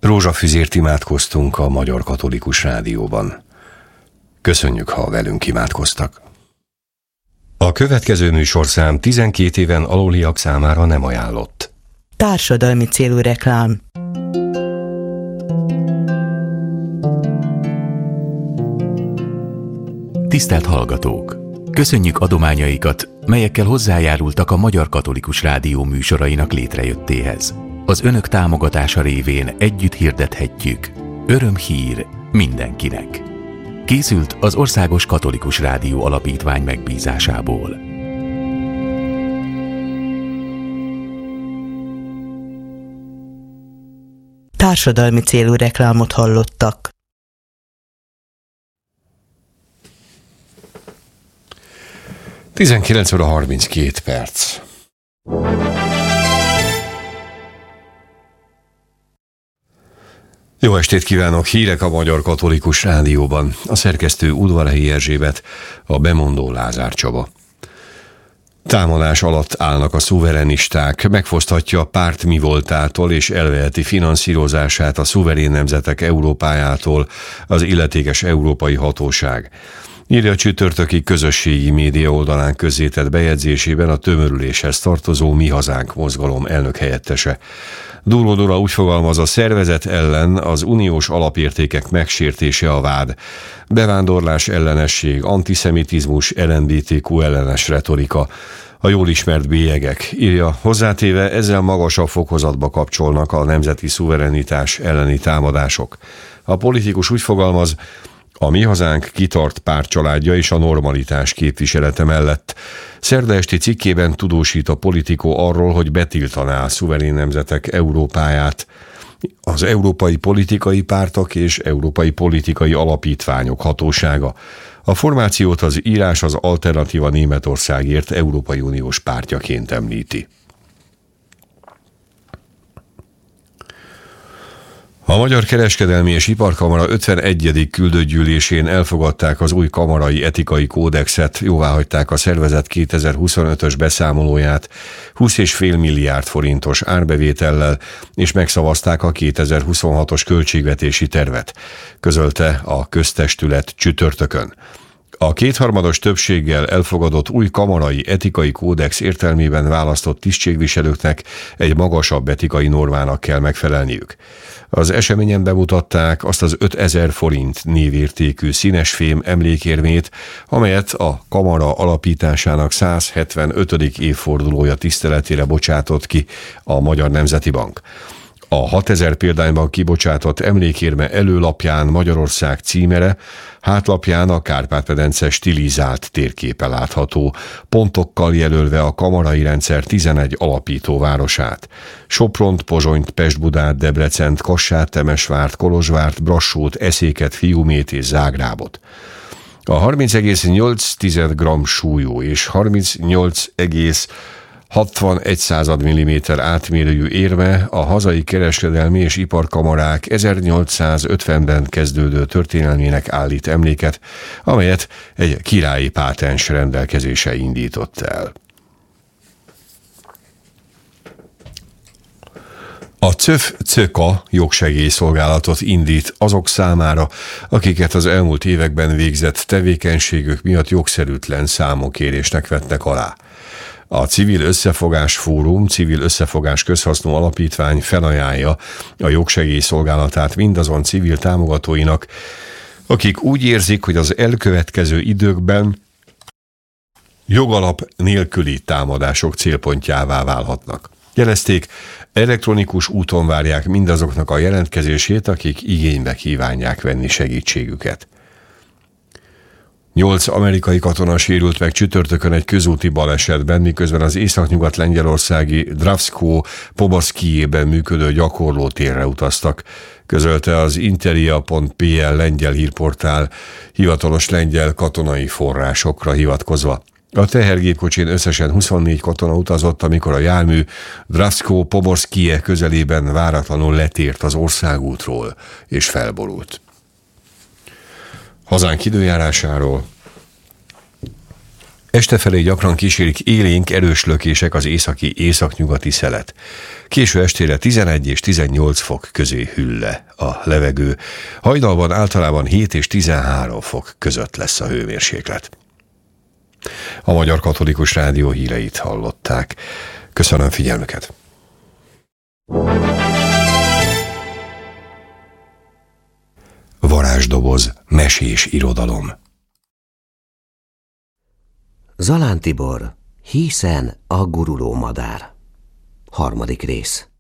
Rózsafüzért imádkoztunk a Magyar Katolikus Rádióban. Köszönjük, ha velünk imádkoztak. A következő műsorszám 12 éven aluliak számára nem ajánlott. Társadalmi célú reklám. Tisztelt hallgatók! Köszönjük adományaikat, melyekkel hozzájárultak a Magyar Katolikus Rádió műsorainak létrejöttéhez. Az önök támogatása révén együtt hirdethetjük: örömhír mindenkinek. Készült az Országos Katolikus Rádió Alapítvány megbízásából. Társadalmi célú reklámot hallottak. – 19:32. Jó estét kívánok! Hírek a Magyar Katolikus Rádióban. A szerkesztő Udvarhelyi Erzsébet, a bemondó Lázár Csaba. Támadás alatt állnak a szuverenisták, megfoszthatja a párt mivoltától és elveheti finanszírozását a szuverén nemzetek Európájától az illetékes európai hatóság. Írja a csütörtöki közösségi média oldalán közzétett bejegyzésében a tömörüléshez tartozó Mi Hazánk mozgalom elnökhelyettese. Dúró Dóra úgy fogalmaz, a szervezet ellen az uniós alapértékek megsértése a vád. Bevándorlás ellenesség, antiszemitizmus, LMBTQ ellenes retorika, a jól ismert bélyegek, írja, hozzátéve ezzel magasabb fokozatba kapcsolnak a nemzeti szuverenitás elleni támadások. A politikus úgy fogalmaz, a Mi Hazánk kitart pártcsaládja és a normalitás képviselete mellett. Szerda esti cikkében tudósít a Politico arról, hogy betiltaná a szuverén nemzetek Európáját, az európai politikai pártok és európai politikai alapítványok hatósága. A formációt az írás az Alternatíva Németországért Európai Uniós pártjaként említi. A Magyar Kereskedelmi és Iparkamara 51. küldőgyűlésén elfogadták az új kamarai etikai kódexet, jóváhagyták a szervezet 2025-ös beszámolóját 20,5 milliárd forintos árbevétellel, és megszavazták a 2026-os költségvetési tervet, közölte a köztestület csütörtökön. A kétharmados többséggel elfogadott új kamarai etikai kódex értelmében választott tisztségviselőknek egy magasabb etikai normának kell megfelelniük. Az eseményen bemutatták azt az 5000 forint névértékű színesfém emlékérmét, amelyet a kamara alapításának 175. évfordulója tiszteletére bocsátott ki a Magyar Nemzeti Bank. A 6000 példányban kibocsátott emlékérme előlapján Magyarország címere, hátlapján a Kárpát-medence stilizált térképe látható, pontokkal jelölve a kamarai rendszer 11 alapító városát: Sopront, Pozsonyt, Pest-Budát, Debrecent, Kassát, Temesvárt, Kolozsvárt, Brassót, Eszéket, Fiumét és Zágrábot. A 30,8 g súlyú és 38,61 mm átmérőjű érme a hazai kereskedelmi és iparkamarák 1850-ben kezdődő történelmének állít emléket, amelyet egy királyi pátens rendelkezése indított el. A CÖF-CÖKA jogsegélyszolgálatot indít azok számára, akiket az elmúlt években végzett tevékenységük miatt jogszerűtlen számokérésnek vettek alá. A Civil Összefogás Fórum, Civil Összefogás Közhasznú Alapítvány felajánlja a jogsegélyszolgálatát mindazon civil támogatóinak, akik úgy érzik, hogy az elkövetkező időkben jogalap nélküli támadások célpontjává válhatnak. Jelezték, elektronikus úton várják mindazoknak a jelentkezését, akik igénybe kívánják venni segítségüket. 8 amerikai katona sérült meg csütörtökön egy közúti balesetben, miközben az északnyugat lengyelországi Drawsko-Poboszkijében működő gyakorlótérre utaztak, közölte az interia.pl lengyel hírportál hivatalos lengyel katonai forrásokra hivatkozva. A tehergépkocsin összesen 24 katona utazott, amikor a jármű Drawsko-Poboszkije közelében váratlanul letért az országútról és felborult. Hazánk időjárásáról. Este felé gyakran kísérik élénk, erős lökések az északi-északnyugati szelet. Késő estére 11 és 18 fok közé hűl le a levegő. Hajnalban általában 7 és 13 fok között lesz a hőmérséklet. A Magyar Katolikus Rádió híreit hallották. Köszönöm figyelmüket! Varázsdoboz, mesés irodalom. Zalán Tibor, hiszen a guruló madár. 3. rész.